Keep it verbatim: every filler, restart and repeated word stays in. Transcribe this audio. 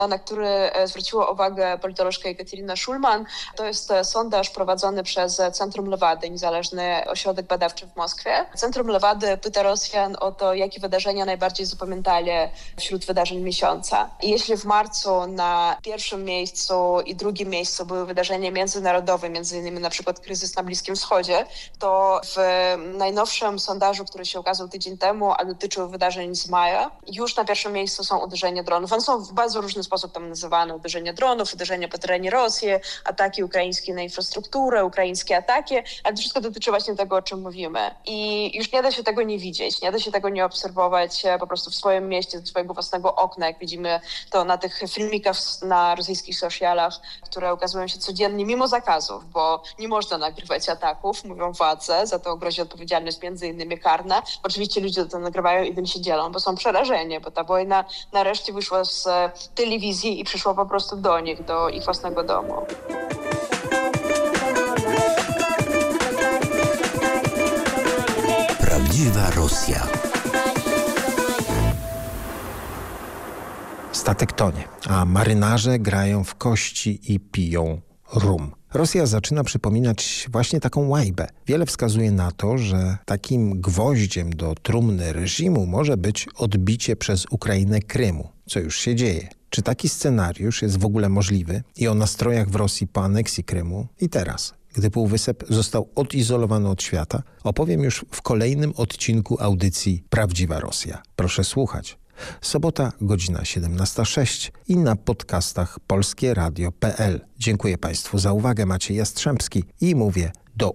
na który zwróciła uwagę politolożka Jekaterina Szulman. To jest sondaż prowadzony przez Centrum Lewady, niezależny ośrodek badawczy w Moskwie. Centrum Lewady pyta Rosjan o to, jakie wydarzenia najbardziej zapamiętali wśród wydarzeń miesiąca. I jeśli w marcu na pierwszym miejscu i drugim miejscu były wydarzenia międzynarodowe, między innymi na przykład kryzys na Bliskim Wschodzie, to w najnowszym sondażu, który się ukazał tydzień temu, a dotyczył wydarzeń z maja, już na pierwszym miejscu są uderzenia dronów. One są w bardzo różny sposób tam nazywane. Uderzenia dronów, uderzenia po terenie Rosji, ataki ukraińskie na infrastrukturę, ukraińskie ataki, ale to wszystko dotyczy właśnie tego, o czym mówimy. I już nie da się tego nie widzieć, nie da się tego nie obserwować po prostu w swoim mieście, ze swojego własnego okna, jak widzimy to na tych filmikach na rosyjskich socialach, które ukazują się codziennie mimo zakazów, bo nie można nagrywać ataków, mówią władze, za to grozi odpowiedzialność między innymi karna. Oczywiście ludzie to nagrywają i tym się dzielą, bo są przerażeni, bo ta wojna nareszcie wyszła z telewizji i przyszła po prostu do nich, do ich własnego domu. Prawdziwa Rosja. Statek tonie, a marynarze grają w kości i piją rum. Rosja zaczyna przypominać właśnie taką łajbę. Wiele wskazuje na to, że takim gwoździem do trumny reżimu może być odbicie przez Ukrainę Krymu, co już się dzieje. Czy taki scenariusz jest w ogóle możliwy i o nastrojach w Rosji po aneksji Krymu i teraz, gdy Półwysep został odizolowany od świata, opowiem już w kolejnym odcinku audycji Prawdziwa Rosja. Proszę słuchać. Sobota, godzina siedemnasta sześć i na podcastach polskieradio kropka p l. Dziękuję Państwu za uwagę. Maciej Jastrzębski i mówię